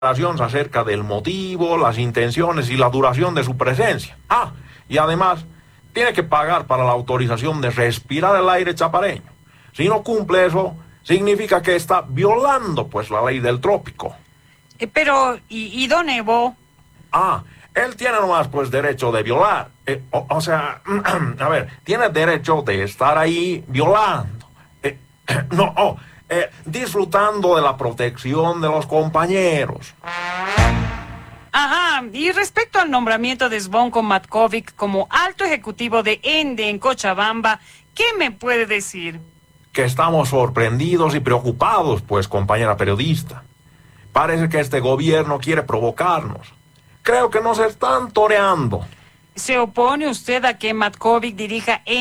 acerca del motivo, las intenciones y la duración de su presencia. Y además, tiene que pagar para la autorización de respirar el aire chapareño. Si no cumple eso, significa que está violando, pues, la ley del trópico. ¿Y don Evo? Él tiene nomás, pues, derecho de violar. A ver, tiene derecho de estar ahí violando. Disfrutando de la protección de los compañeros. Ajá, y respecto al nombramiento de Zvonko Matkovic como alto ejecutivo de ENDE en Cochabamba, ¿qué me puede decir? Que estamos sorprendidos y preocupados, pues, compañera periodista. Parece que este gobierno quiere provocarnos. Creo que nos están toreando. ¿Se opone usted a que Matkovic dirija